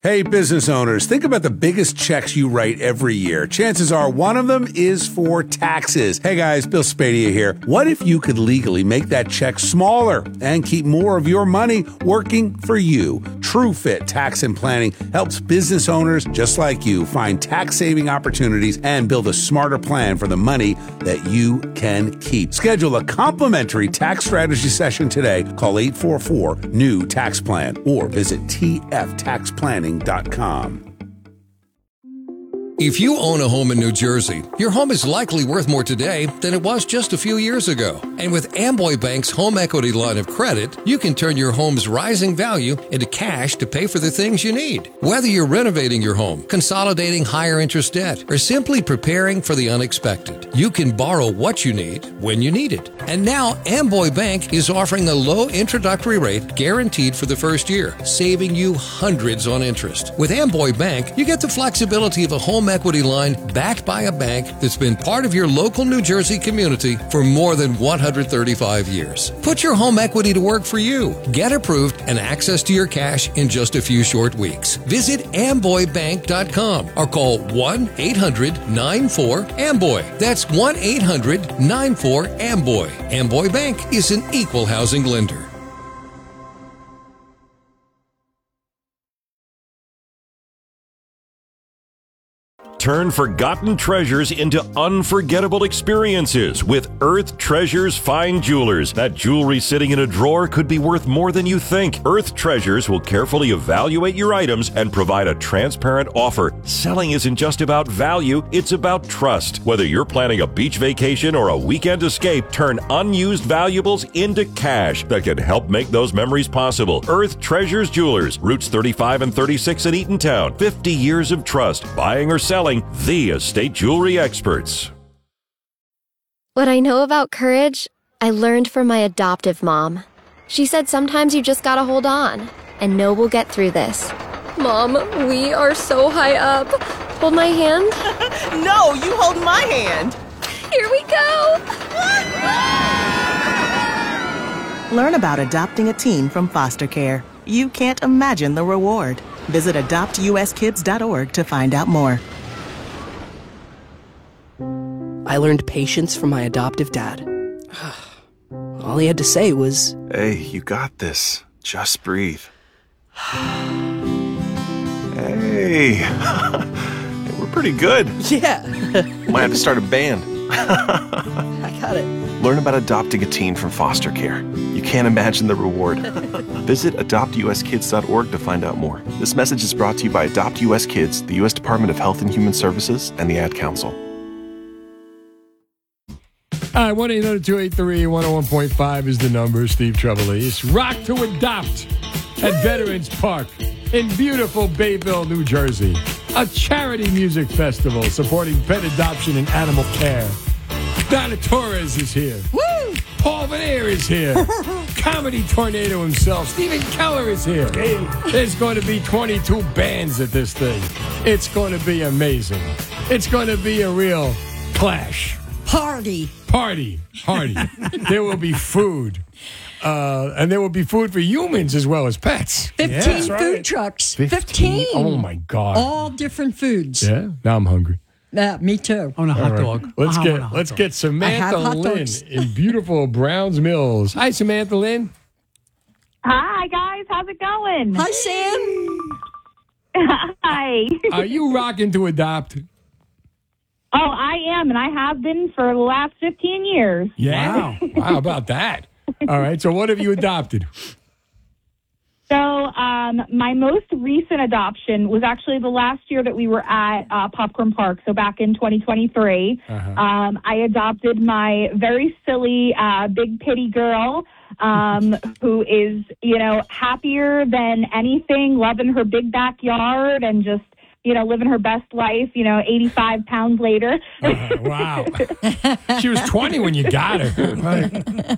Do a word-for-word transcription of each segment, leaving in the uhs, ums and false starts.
Hey, business owners, think about the biggest checks you write every year. Chances are one of them is for taxes. Hey guys, Bill Spadia here. What if you could legally make that check smaller and keep more of your money working for you? TrueFit Tax and Planning helps business owners just like you find tax-saving opportunities and build a smarter plan for the money that you can keep. Schedule a complimentary tax strategy session today. Call eight four four, N E W, tax plan or visit T F tax planning dot com. If you own a home in New Jersey, your home is likely worth more today than it was just a few years ago. And with Amboy Bank's home equity line of credit, you can turn your home's rising value into cash to pay for the things you need. Whether you're renovating your home, consolidating higher interest debt, or simply preparing for the unexpected, you can borrow what you need when you need it. And now Amboy Bank is offering a low introductory rate guaranteed for the first year, saving you hundreds on interest. With Amboy Bank, you get the flexibility of a home equity line backed by a bank that's been part of your local New Jersey community for more than one hundred thirty-five years. Put your home equity to work for you. Get approved and access to your cash in just a few short weeks. Visit amboy bank dot com or call one eight hundred nine four amboy. That's one eight hundred nine four amboy. Amboy Bank is an equal housing lender. Turn forgotten treasures into unforgettable experiences with Earth Treasures Fine Jewelers. That jewelry sitting in a drawer could be worth more than you think. Earth Treasures will carefully evaluate your items and provide a transparent offer. Selling isn't just about value, it's about trust. Whether you're planning a beach vacation or a weekend escape, turn unused valuables into cash that can help make those memories possible. Earth Treasures Jewelers, routes thirty-five and thirty-six in Eatontown. fifty years of trust, buying or selling, the estate jewelry experts. What I know about courage, I learned from my adoptive mom. She said sometimes you just gotta hold on and know we'll get through this. Mom, we are so high up. Hold my hand. No, you hold my hand. Here we go. Learn about adopting a teen from foster care. You can't imagine the reward. Visit adopt u s kids dot org to find out more. I learned patience from my adoptive dad. All he had to say was, "Hey, you got this. Just breathe." Hey, we're pretty good. yeah. Might have to start a band. I got it. Learn about adopting a teen from foster care. You can't imagine the reward. Visit adopt u s kids dot org to find out more. This message is brought to you by Adopt U S Kids, the U S Department of Health and Human Services, and the Ad Council. All right, one eight hundred two eight three one oh one point five is the number. Steve Trevelise. Rock to Adopt at Veterans Park in beautiful Bayville, New Jersey. A charity music festival supporting pet adoption and animal care. Donna Torres is here. Woo! Paul Vanier is here. Comedy tornado himself. Stephen Keller is here. There's going to be twenty-two bands at this thing. It's going to be amazing. It's going to be a real clash. Party. Party. Party. There will be food. Uh, and there will be food for humans as well as pets. Fifteen Yeah. food trucks. Fifteen. Fifteen. Oh, my God. All different foods. Yeah? Now I'm hungry. Uh, me too. I want a hot All right. dog. Let's I get want a hot let's dog. get Samantha hot Lynn dogs. in beautiful Browns Mills. Hi, Samantha Lynn. Hi, guys. How's it going? Hi, Sam. Hi. Are you rocking to adopt? Oh, I am, and I have been for the last fifteen years. Yeah. Wow. Wow, about that. All right. So what have you adopted? So um, my most recent adoption was actually the last year that we were at uh, Popcorn Park, so back in twenty twenty-three. Uh-huh. Um, I adopted my very silly uh, big pity girl um, who is, you know, happier than anything, loving her big backyard and just, you know, living her best life, you know, eighty-five pounds later. Uh, wow. She was twenty when you got her. Right.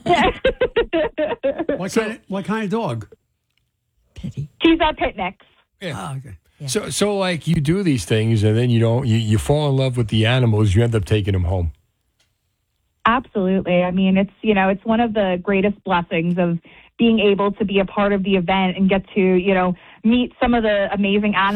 What kind of, what kind of dog? Pity. She's a pit mix. Yeah. Oh, okay. Yeah. So, so like you do these things and then you don't, you, you fall in love with the animals, you end up taking them home. Absolutely. I mean, it's, you know, it's one of the greatest blessings of being able to be a part of the event and get to, you know, meet some of the amazing animals